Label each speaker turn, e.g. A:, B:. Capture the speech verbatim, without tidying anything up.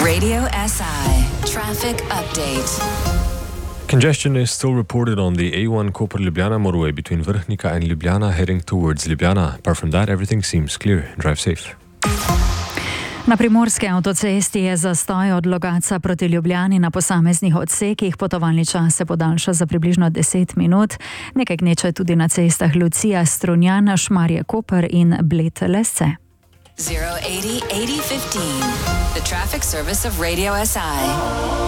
A: Radio S I traffic update.
B: Congestion is still reported on the A one Koper-Ljubljana motorway between Vrhnika and Ljubljana heading towards Ljubljana. Apart from that, everything seems clear. Drive safe.
C: Na primorski avtocesti je zastoj od Logatca proti Ljubljani na posameznih odsekih. Potovalni čas se podaljša za približno deset minut. Nekaj gneče tudi na cestah Lucija, Strunjan, Šmarje Koper in Bled Lesce.
A: zero eighty eighty fifteen. The traffic service of Radio S I.